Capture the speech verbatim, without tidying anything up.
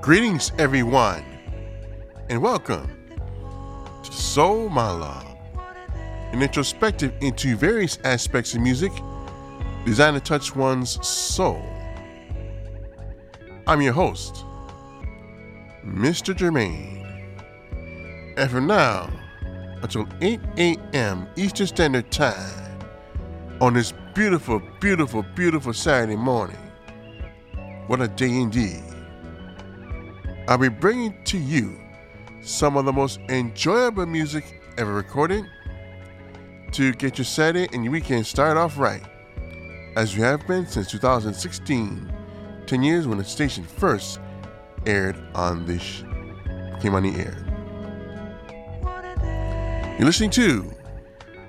Greetings, everyone, and welcome to Soul Monologue, an introspective into various aspects of music designed to touch one's soul. I'm your host, Mister Jermaine, and from now until eight a.m. Eastern Standard Time on this beautiful, beautiful, beautiful Saturday morning, what a day indeed, I'll be bringing to you some of the most enjoyable music ever recorded to get your Saturday and your weekend started off right, as you have been since two thousand sixteen, ten years when the station first aired on this, came on the air. You're listening to